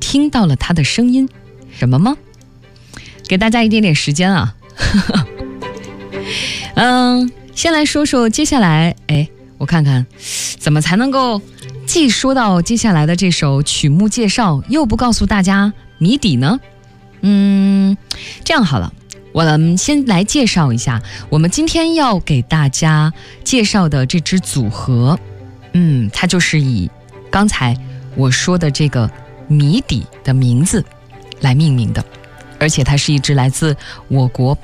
听到了他的声音。什么吗？给大家一点点时间啊。先来说说接下来，我看看怎么才能够既说到接下来的这首曲目介绍，又不告诉大家谜底呢？这样好了，我们先来介绍一下我们今天要给大家介绍的这支组合。它就是以刚才我说的这个谜底的名字来命名的，而且它是一支来自我国